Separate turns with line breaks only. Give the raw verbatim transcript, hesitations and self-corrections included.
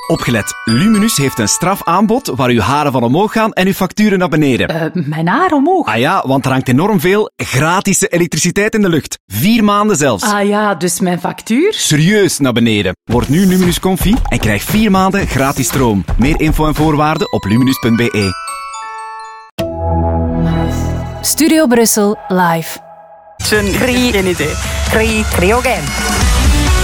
Opgelet, Luminus heeft een strafaanbod waar uw haren van omhoog gaan en uw facturen naar beneden.
Uh, mijn haar omhoog?
Ah ja, want er hangt enorm veel gratis elektriciteit in de lucht. Vier maanden zelfs.
Ah ja, dus mijn factuur?
Serieus naar beneden. Word nu Luminus Comfy en krijg vier maanden gratis stroom. Meer info en voorwaarden op luminus punt b e.
Studio Brussel live.
Geen idee. Cryogeen.